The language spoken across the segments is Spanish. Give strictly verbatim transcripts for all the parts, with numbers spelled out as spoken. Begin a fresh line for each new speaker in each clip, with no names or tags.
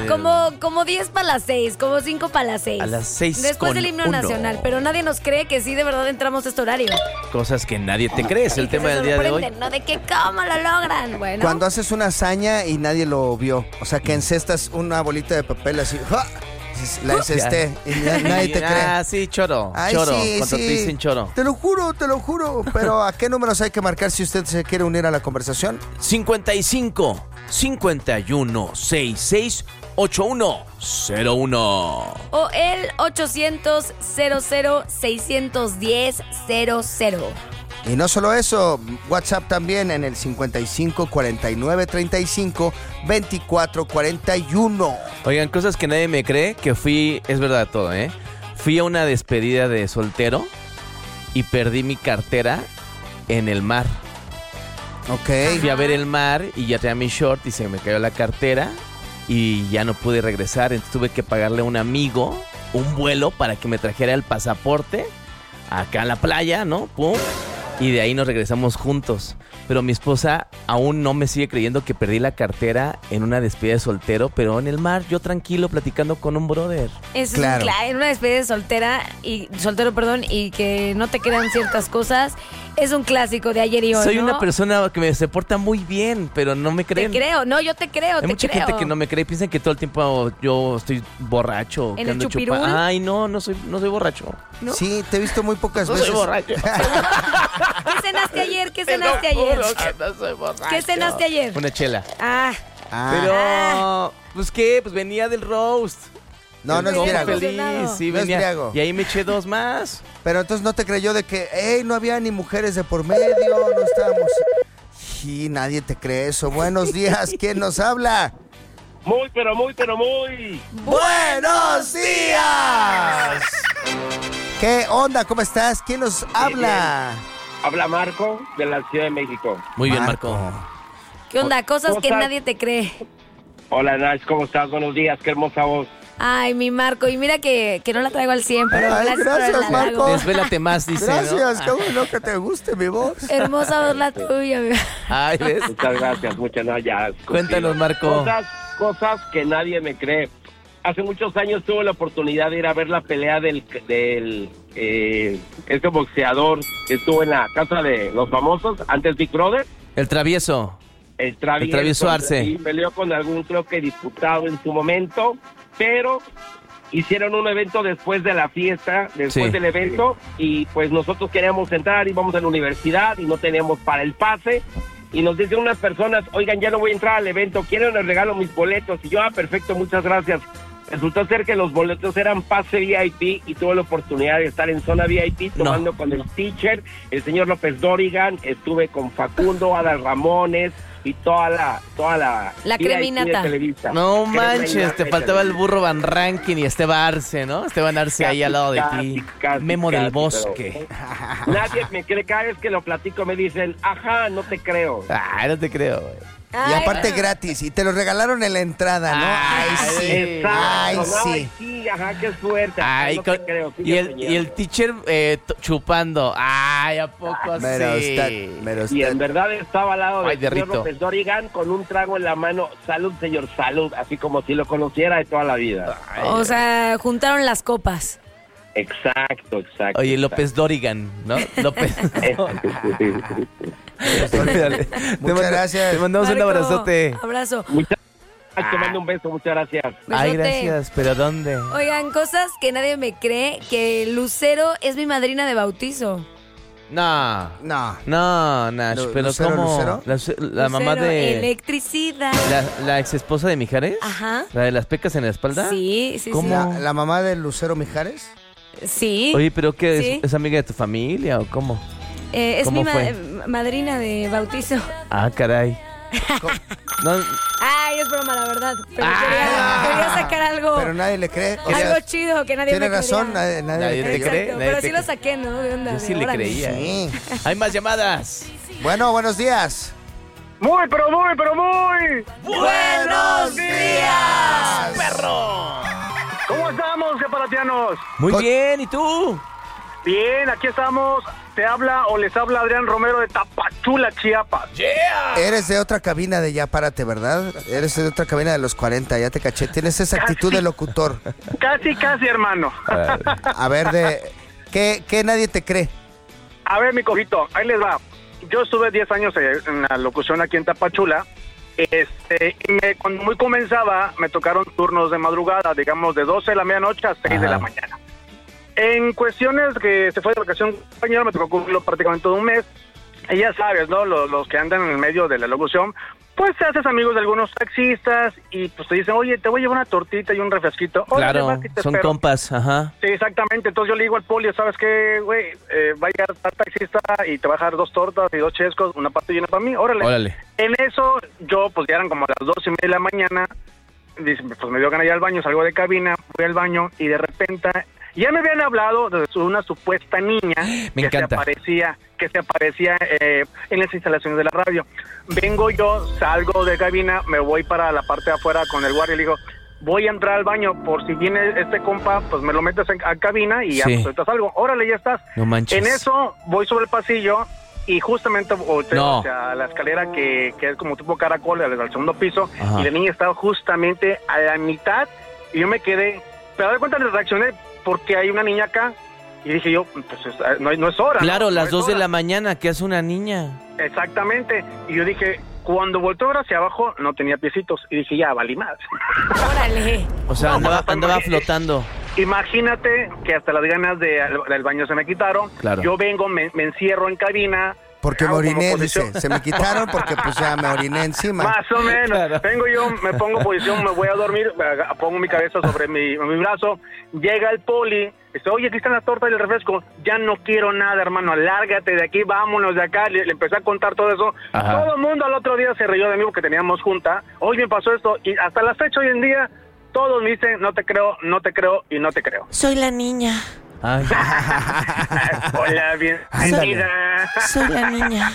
Como, como diez para las seis, como cinco para las seis.
A las seis
Después
con
del himno
uno.
nacional, pero nadie nos cree que sí de verdad entramos a este horario.
Cosas que nadie te cree, es el
Y que
tema
se
del día de hoy.
sorprenden, ¿no? De que cómo lo logran. Bueno.
Cuando haces una hazaña y nadie lo vio. O sea, que encestas una bolita de papel así. ¡ja! La encesté y na- nadie te cree.
Ah, sí, choro.
Ay,
choro.
sí,
Cuando
sí.
te dicen choro.
Te lo juro, te lo juro. Pero ¿a qué números hay que marcar si usted se quiere unir a la conversación?
cincuenta y cinco, cincuenta y uno, sesenta y seis, ochenta y uno cero uno.
O el ochocientos, cero cero, seiscientos diez, cero cero.
Y no solo eso, WhatsApp también en el cincuenta y cinco, cuarenta y nueve, treinta y cinco, veinticuatro, cuarenta y uno.
Oigan, cosas que nadie me cree, que fui, es verdad todo, ¿eh? Fui a una despedida de soltero y perdí mi cartera en el mar.
Ok.
Fui a ver el mar y ya tenía mi short y se me cayó la cartera y ya no pude regresar. Entonces tuve que pagarle a un amigo un vuelo para que me trajera el pasaporte acá en la playa, ¿no? Pum. Y de ahí nos regresamos juntos. Pero mi esposa aún no me sigue creyendo que perdí la cartera en una despedida de soltero, pero en el mar, yo tranquilo, platicando con un brother.
Eso
Claro.
es claro, en una despedida de soltera y soltero, perdón, y que no te quedan ciertas cosas, es un clásico de ayer y hoy.
Soy
¿no?
una persona que me se porta muy bien, pero no me
Te
creen.
creo, no, yo te creo,
Hay
te
mucha
creo.
gente que no me cree, piensan que todo el tiempo yo estoy borracho.
¿En
que
el
ando
chupirul?
chupa- Ay, no, no soy, no soy borracho.
¿No?
Sí, te he visto muy pocas
No
veces.
soy borracho.
¿Qué cenaste ayer? ¿Qué cenaste ayer?
No soy borracho.
¿Qué cenaste ayer?
Una chela.
Ah,
Ah,
Pero, pues qué, pues venía del roast.
no, no es
Todo
briago.
feliz, sí,
No es
venía.
briago.
Y ahí me eché dos más.
Pero entonces no te creyó de que, hey, no había ni mujeres de por medio, no estábamos... Y nadie te cree eso. Buenos días, ¿quién nos habla?
Muy, pero muy, pero muy.
¡Buenos días! ¿Qué onda? ¿Cómo estás? ¿Quién nos habla?
Habla Marco de la Ciudad de México.
Muy bien, Marco.
¿qué onda? Cosas
¿Cómo
que
estás?
nadie te cree.
Hola, Nash, ¿cómo estás? Buenos días, qué hermosa voz.
Ay, mi Marco, y mira que, que no la traigo al cien, pero
Ay,
gracias, por el
gracias,
halago.
Marco.
Desvélate más, dice. ¿no?
Gracias, qué bueno que te guste mi voz.
Hermosa voz la tuya. mi-
Ay, ¿ves?
Muchas gracias, muchas no, ya.
Cuéntanos, Marco.
Cosas, cosas que nadie me cree. Hace muchos años tuve la oportunidad de ir a ver la pelea del, del eh, este boxeador que estuvo en la casa de los famosos, antes Big Brother.
El travieso.
El travieso,
El travieso Arce.
Y peleó con algún, creo que diputado en su momento, pero hicieron un evento después de la fiesta, después
Sí.
del evento, y pues nosotros queríamos entrar, íbamos a la universidad y no teníamos para el pase, y nos dicen unas personas, oigan, ya no voy a entrar al evento, ¿quieren les regalo mis boletos? Y yo, ah, perfecto, muchas gracias. Resultó ser que los boletos eran pase V I P y tuve la oportunidad de estar en zona V I P tomando
No.
con el teacher, el señor López Dorigan, estuve con Facundo, Adal Ramones y toda la toda la,
La
V I P
creminata.
de Televisa.
No manches,
Creminata
te
de
faltaba el
Televisa.
burro Van Rankin y Esteban Arce, ¿no? Esteban Arce ahí
Casi,
al lado de
casi,
ti.
casi,
Memo del
casi,
Bosque.
Nadie me cree, cada vez que lo platico me dicen, ajá, no te creo.
Ay, no te creo, güey.
Y
Ay,
aparte gratis, y te lo regalaron en la entrada, ¿no? Ay,
Ay,
sí.
Exacto,
Ay,
no,
sí.
ay, sí, ajá, qué suerte. Ajá,
Ay,
no
con-
te creo,
y,
sigue
el,
soñando.
y el teacher eh, t- chupando. Ay, ¿a poco así?
Mero usted, mero
Y en
usted.
verdad estaba al lado
Ay,
del señor
derrito.
López Dorigan con un trago en la mano. Salud, señor, salud. Así como si lo conociera de toda la vida.
O sea, juntaron las copas.
Exacto, exacto.
Oye, López Dorigan, ¿no? López. Dale. Te
Muchas
mando-
gracias.
Te mandamos un
Marco,
abrazote.
Abrazo.
Muchas gracias, te mando un beso, muchas gracias.
Ay,
Besote.
gracias, pero ¿dónde?
Oigan, cosas que nadie me cree, que Lucero es mi madrina de bautizo.
No.
No.
No, Nash,
Lu-
pero
¿Lucero,
¿cómo?
Lucero?
La, la mamá
Lucero,
de...
Electricidad.
La, la ex esposa de Mijares.
Ajá.
¿La de las pecas en la espalda?
Sí, sí,
¿Cómo?
La, la mamá de Lucero Mijares.
sí. Sí.
Oye, ¿pero qué?
Sí.
¿Es, ¿Es amiga de tu familia o cómo?
Eh, es
¿cómo
mi ma-
fue?
eh, madrina de bautizo.
Ah, caray. No,
Ay, es broma, la verdad. Pero
Ah.
quería, quería sacar algo,
Pero nadie le cree. O sea,
algo chido que nadie
tiene
me
razón,
creería.
nadie, nadie
Nadie
le
te
creyó.
cree.
Exacto,
nadie
pero
te
sí
cree.
lo saqué, ¿no? De onda.
yo
de
sí le
órale.
creía.
Sí.
Hay más llamadas.
Bueno, buenos días.
Muy, pero muy, pero muy.
¡Buenos días!
¡Perro!
¿Cómo estamos, separatianos?
Muy
Con-
bien, ¿y tú?
Bien, aquí estamos
Te habla o les habla Adrián Romero de Tapachula, Chiapas.
Yeah.
Eres de otra cabina de Ya Párate, ¿verdad? Eres de otra cabina de los cuarenta, ya te caché. Tienes esa actitud de locutor.
Casi, casi, hermano.
A ver, de ¿qué, qué nadie te cree?
A ver, mi cojito, ahí les va. Yo estuve diez años en la locución aquí en Tapachula. Este, y me, cuando muy comenzaba, me tocaron turnos de madrugada, digamos de doce de la medianoche a seis Ajá. de la mañana. En cuestiones que se fue de vacación, compañero, me tocó cubrirlo prácticamente todo un mes. Y ya sabes, ¿no? Los, los que andan en el medio de la locución, pues te haces amigos de algunos taxistas y pues te dicen, oye, te voy a llevar una tortita y un refresquito.
Claro,
Oye,
son
espero.
compas, ajá.
Sí, exactamente. Entonces yo le digo al poli, ¿sabes qué, güey? Eh, vaya al taxista y te va a dejar dos tortas y dos chescos, una parte llena para mí. Órale.
Órale.
En eso, yo, pues ya eran como las dos y media de la mañana. Dice, pues me dio ganas de ir al baño, salgo de cabina, voy al baño y de repente... Ya me habían hablado de una supuesta niña
me
que
encanta.
se aparecía, que se aparecía eh, en las instalaciones de la radio. Vengo yo, salgo de cabina, me voy para la parte de afuera con el guardia y le digo, voy a entrar al baño, por si viene este compa, pues me lo metes en a cabina y ya
Sí.
pues ahorita salgo. Órale, ya estás.
No manches.
En eso voy sobre el pasillo y justamente volteo
No.
hacia la escalera que, que es como tipo caracol, al, al segundo piso,
Ajá.
y la niña estaba justamente a la mitad y yo me quedé, pero de cuenta le reaccioné porque hay una niña acá y dije yo, pues es, no, no es hora.
Claro,
¿no?
las
No es
dos de
hora.
la mañana, ¿qué hace una niña?
Exactamente, y yo dije, cuando volteó ahora hacia abajo no tenía piecitos y dije, ya, valí más.
Órale.
O sea,
No,
andaba,
pues,
andaba
imagínate.
flotando.
Imagínate que hasta las ganas de, del baño se me quitaron.
Claro.
Yo vengo, me, me encierro en cabina.
Porque me
hago como
oriné,
posición-
dice. Se me quitaron porque pues ya me oriné encima.
Más o menos.
Claro.
Vengo yo, me pongo en posición, me voy a dormir, aga- pongo mi cabeza sobre mi, mi brazo. Llega el poli, dice, oye, aquí están las tortas y el refresco. Ya no quiero nada, hermano, lárgate de aquí, vámonos de acá. Le, le empecé a contar todo eso.
Ajá.
Todo el mundo al otro día se rió de mí porque teníamos junta. Hoy me pasó esto y hasta la fecha hoy en día todos me dicen, no te creo, no te creo y no te creo.
Soy la niña.
Ay.
Hola, bienvenida.
Soy la niña.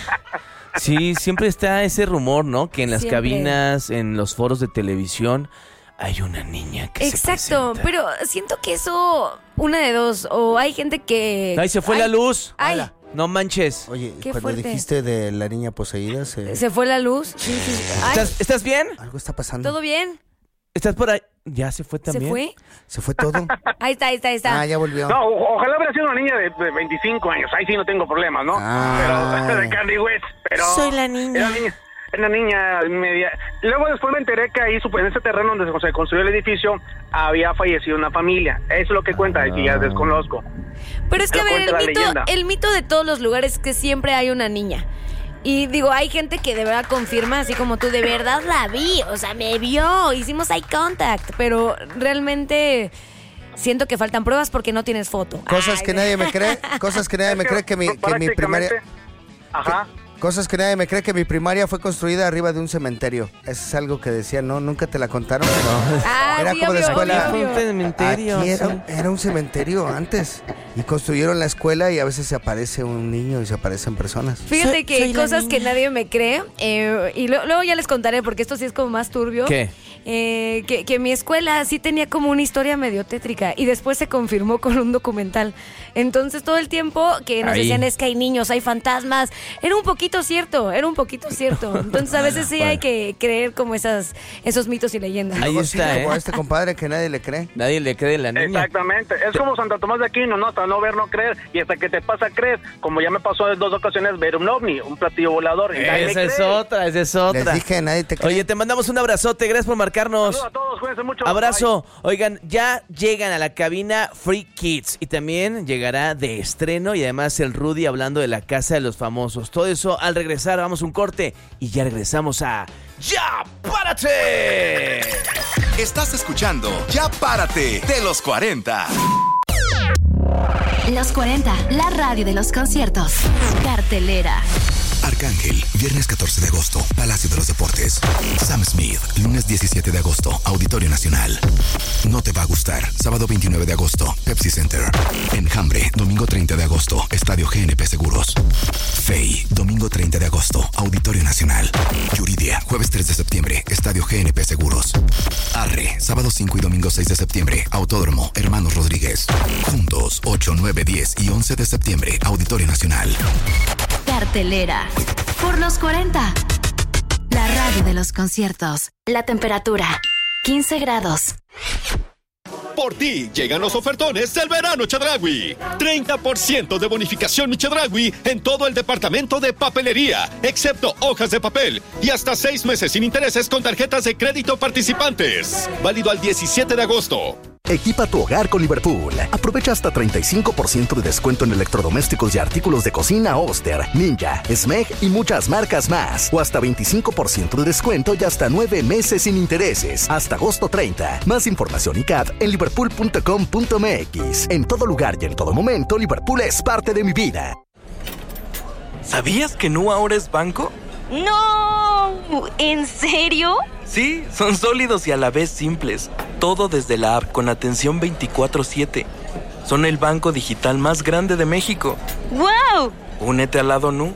Sí, siempre está ese rumor, ¿no? Que en las
Siempre.
cabinas, en los foros de televisión, hay una niña que
Exacto,
se presenta.
pero siento que eso, una de dos, o hay gente que...
¡Ay, se fue
Ay,
la luz!
¡Ay!
Ala.
No manches.
Oye,
Qué
cuando
fuerte.
dijiste de la niña poseída, se...
¿Se fue la luz? Sí, sí. Ay,
¿Estás, ¿Estás bien?
algo está pasando.
¿todo bien?
¿Estás por ahí? ¿Ya se fue también?
¿Se fue?
¿Se fue todo?
Ahí está, ahí está, ahí está.
Ah, ya volvió.
No, o- ojalá hubiera sido una niña de, de veinticinco años. Ahí sí no tengo problemas, ¿no?
Ah.
Pero de Candy West. Pero
Soy la niña.
Era niña, era niña media. Luego después me enteré que ahí, sup- en ese terreno donde se construyó el edificio, había fallecido una familia. Eso es lo que cuenta, y ya desconozco.
Pero es que, a
Pero
ver, el
cuenta la
mito,
leyenda.
el mito de todos los lugares es que siempre hay una niña. Y digo, hay gente que de verdad confirma, así como tú, de verdad la vi, o sea, me vio, hicimos eye contact, pero realmente siento que faltan pruebas porque no tienes foto.
Cosas
Ay,
que nadie me cree, cosas que nadie me cree que mi, que mi primaria...
Prácticamente, Ajá.
Cosas que nadie me cree que mi primaria fue construida arriba de un cementerio. Eso es algo que decía, ¿no? ¿Nunca te la contaron? No.
Ah,
Era
sí,
como de
obvio,
escuela.
obvio,
Fue un
obvio.
cementerio.
Aquí era,
sí.
era un cementerio antes. Y construyeron la escuela y a veces se aparece un niño y se aparecen personas.
Fíjate
Soy-
que
soy la
cosas que
niña.
nadie me cree, eh, y lo- luego ya les contaré porque esto sí es como más turbio.
¿Qué?
Eh, que, que mi escuela sí tenía como una historia medio tétrica y después se confirmó con un documental. Entonces todo el tiempo que nos
Ahí.
decían es que hay niños, hay fantasmas, era un poquito cierto, era un poquito cierto. Entonces a veces sí hay que creer como esas, esos mitos y leyendas.
Ahí
Luego sí,
está,
como
¿eh?
a este compadre que nadie le cree.
Nadie le cree a la niña.
Exactamente, es como Santa Tomás de Aquino, ¿no? Hasta no ver, no creer, y hasta que te pasa, crees, como ya me pasó en dos ocasiones ver un ovni, un platillo volador. y nadie me
Esa es
cree.
otra, esa es
Les
otra.
dije, nadie te cree.
Oye, te mandamos un abrazote, gracias por marcarnos.
Saludos a todos, cuídense mucho.
Abrazo. Oigan, ya llegan a la cabina Free Kids y también llegará de estreno y además el Rudy hablando de la casa de los famosos. Todo eso al regresar, vamos a un corte y ya regresamos a ¡Ya Párate!
Estás escuchando Ya Párate de los cuarenta.
Los cuarenta, la radio de los conciertos. Cartelera.
Arcángel, viernes catorce de agosto, Palacio de los Deportes. Sam Smith, lunes diecisiete de agosto, Auditorio Nacional. No te va a gustar. Star, sábado veintinueve de agosto, Pepsi Center. Enjambre, domingo treinta de agosto, Estadio G N P Seguros. Fey, domingo treinta de agosto, Auditorio Nacional. Yuridia, jueves tres de septiembre, Estadio G N P Seguros. Arre, sábado cinco y domingo seis de septiembre, Autódromo Hermanos Rodríguez. Juntos, ocho, nueve, diez y once de septiembre, Auditorio Nacional.
Cartelera. Por los cuarenta. La radio de los conciertos. La temperatura, quince grados.
Por ti llegan los ofertones del verano Chedraui. treinta por ciento de bonificación mi Chedraui en todo el departamento de papelería, excepto hojas de papel. Y hasta seis meses sin intereses con tarjetas de crédito participantes. Válido al diecisiete de agosto.
Equipa tu hogar con Liverpool. Aprovecha hasta treinta y cinco por ciento de descuento en electrodomésticos y artículos de cocina Oster, Ninja, Smeg y muchas marcas más. O hasta veinticinco por ciento de descuento y hasta nueve meses sin intereses. Hasta agosto treinta. Más información y C A D en liverpool punto com punto m x. En todo lugar y en todo momento, Liverpool es parte de mi vida.
¿Sabías que Nu ahora es banco?
¡No! ¿En serio?
Sí, son sólidos y a la vez simples. Todo desde la app con atención veinticuatro siete. Son el banco digital más grande de México.
¡Wow!
Únete al lado Nu.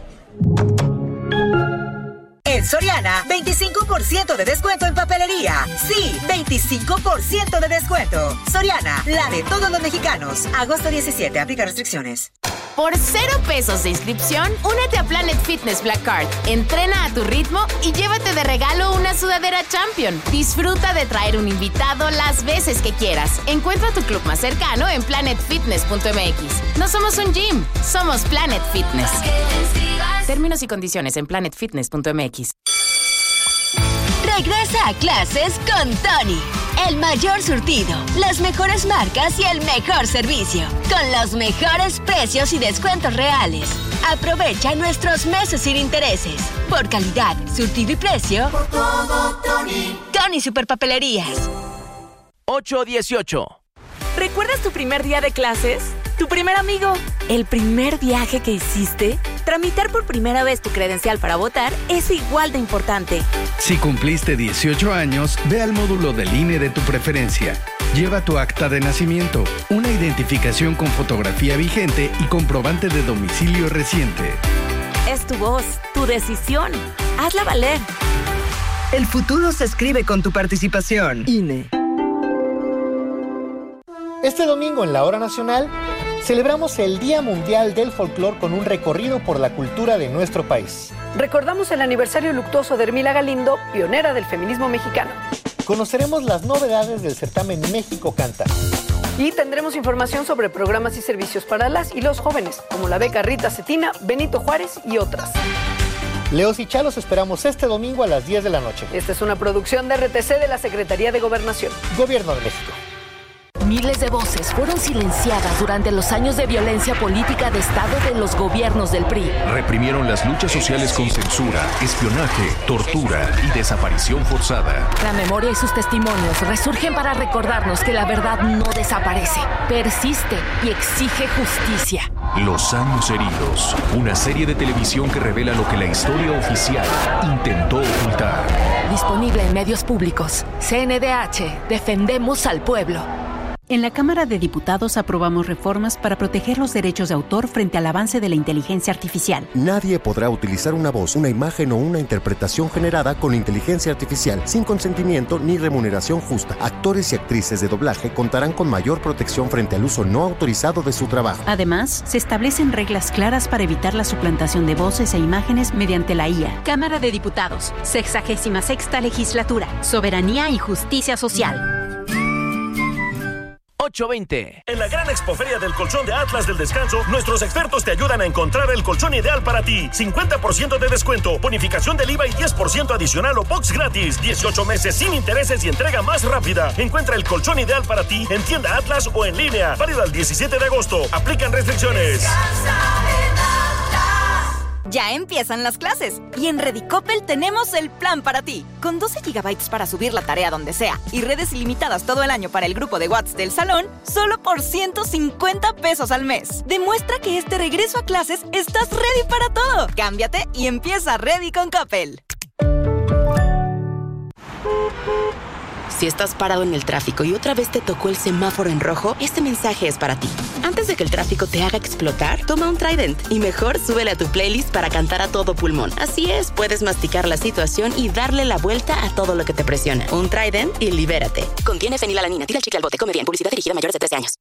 En Soriana, veinticinco por ciento de descuento en papelería. Sí, veinticinco por ciento de descuento. Soriana, la de todos los mexicanos. Agosto diecisiete, aplica restricciones.
Por cero pesos de inscripción, únete a Planet Fitness Black Card. Entrena a tu ritmo y llévate de regalo una sudadera Champion. Disfruta de traer un invitado las veces que quieras. Encuentra tu club más cercano en planet fitness punto m x. No somos un gym, somos Planet Fitness. Términos y condiciones en planet fitness punto m x.
Regresa a clases con Tony. El mayor surtido, las mejores marcas y el mejor servicio. Con los mejores precios y descuentos reales. Aprovecha nuestros meses sin intereses. Por calidad, surtido y precio. Por todo, Tony. Tony Superpapelerías.
ocho dieciocho.
¿Recuerdas tu primer día de clases? ¿Tu primer amigo? ¿El primer viaje que hiciste? Tramitar por primera vez tu credencial para votar es igual de importante.
Si cumpliste dieciocho años, ve al módulo del I N E de tu preferencia. Lleva tu acta de nacimiento, una identificación con fotografía vigente y comprobante de domicilio reciente.
Es tu voz, tu decisión. Hazla valer.
El futuro se escribe con tu participación. I N E.
Este domingo en la Hora Nacional celebramos el Día Mundial del Folclor con un recorrido por la cultura de nuestro país.
Recordamos el aniversario luctuoso de Hermila Galindo, pionera del feminismo mexicano.
Conoceremos las novedades del certamen México Canta.
Y tendremos información sobre programas y servicios para las y los jóvenes, como la beca Rita Cetina, Benito Juárez y otras.
Leos y Chalos esperamos este domingo a las diez de la noche.
Esta es una producción de R T C de la Secretaría de Gobernación.
Gobierno de México.
Miles de voces fueron silenciadas durante los años de violencia política de Estado de los gobiernos del P R I.
Reprimieron las luchas sociales con censura, espionaje, tortura y desaparición forzada.
La memoria y sus testimonios resurgen para recordarnos que la verdad no desaparece, persiste y exige justicia.
Los años heridos, una serie de televisión que revela lo que la historia oficial intentó ocultar.
Disponible en medios públicos. C N D H, defendemos al pueblo.
En la Cámara de Diputados aprobamos reformas para proteger los derechos de autor frente al avance de la inteligencia artificial.
Nadie podrá utilizar una voz, una imagen o una interpretación generada con inteligencia artificial sin consentimiento ni remuneración justa. Actores y actrices de doblaje contarán con mayor protección frente al uso no autorizado de su trabajo.
Además, se establecen reglas claras para evitar la suplantación de voces e imágenes mediante la I A.
Cámara de Diputados, sexagésima sexta legislatura. Soberanía y justicia social.
ocho veinte.
En la gran expoferia del colchón de Atlas del Descanso, nuestros expertos te ayudan a encontrar el colchón ideal para ti. cincuenta por ciento de descuento, bonificación del I V A y diez por ciento adicional o box gratis. dieciocho meses sin intereses y entrega más rápida. Encuentra el colchón ideal para ti en tienda Atlas o en línea. Válido al diecisiete de agosto. Aplican restricciones.
Ya empiezan las clases y en Redicopel tenemos el plan para ti. Con doce gigabytes para subir la tarea donde sea y redes ilimitadas todo el año para el grupo de WhatsApp del salón, solo por ciento cincuenta pesos al mes. Demuestra que este regreso a clases estás ready para todo. Cámbiate y empieza Ready con Coppel.
Si estás parado en el tráfico y otra vez te tocó el semáforo en rojo, este mensaje es para ti. Antes de que el tráfico te haga explotar, toma un Trident y mejor súbele a tu playlist para cantar a todo pulmón. Así es, puedes masticar la situación y darle la vuelta a todo lo que te presiona. Un Trident y libérate. Contiene fenilalanina. Tira el chicle al bote. Come bien. Publicidad dirigida a mayores de trece años.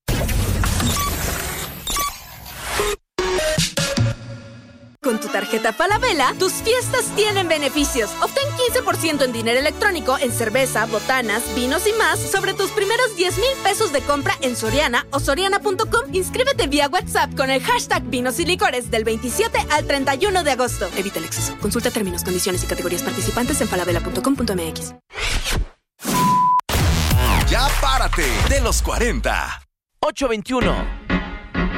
Con tu tarjeta Falabella, tus fiestas tienen beneficios. Obtén quince por ciento en dinero electrónico, en cerveza, botanas, vinos y más sobre tus primeros diez mil pesos de compra en Soriana o soriana punto com. Inscríbete vía WhatsApp con el hashtag vinos y licores del veintisiete al treinta y uno de agosto. Evita el exceso. Consulta términos, condiciones y categorías participantes en falabella punto com punto m x.
Ya párate de los cuarenta.
ocho veintiuno.